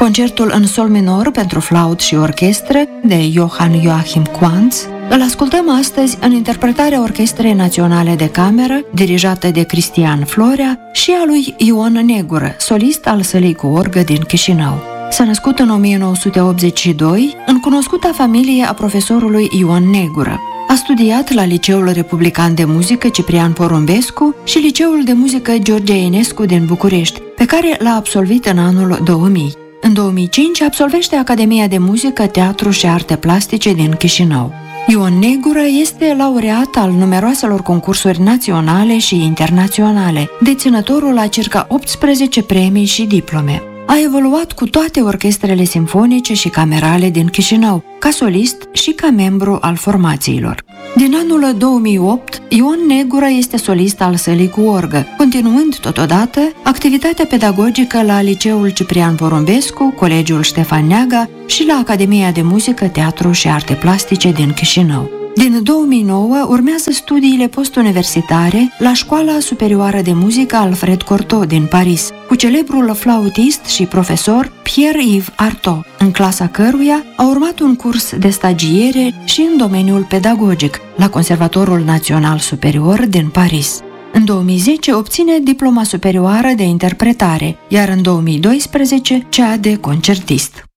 concertul în sol minor pentru flaut și orchestră de Johann Joachim Quantz. Îl ascultăm astăzi în interpretarea Orchestrei Naționale de Cameră, dirijată de Cristian Florea, și a lui Ion Negură, solist al Sălii cu orgă din Chișinău. S-a născut în 1982 în cunoscuta familie a profesorului Ion Negură. A studiat la Liceul Republican de Muzică Ciprian Porumbescu și Liceul de Muzică George Enescu din București, pe care l-a absolvit în anul 2000. În 2005 absolvește Academia de Muzică, Teatru și Arte Plastice din Chișinău. Ion Negură este laureat al numeroaselor concursuri naționale și internaționale, deținătorul la circa 18 premii și diplome. A evoluat cu toate orchestrele simfonice și camerale din Chișinău, ca solist și ca membru al formațiilor. Din anul 2008, Ion Negură este solist al Sălii cu orgă, continuând totodată activitatea pedagogică la Liceul Ciprian Porumbescu, Colegiul Ștefan Neaga și la Academia de Muzică, Teatru și Arte Plastice din Chișinău. Din 2009 urmează studiile postuniversitare la Școala Superioară de Muzică Alfred Cortot din Paris, cu celebrul flautist și profesor Pierre-Yves Artaud, în clasa căruia a urmat un curs de stagiere și în domeniul pedagogic la Conservatorul Național Superior din Paris. În 2010 obține diploma superioară de interpretare, iar în 2012 cea de concertist.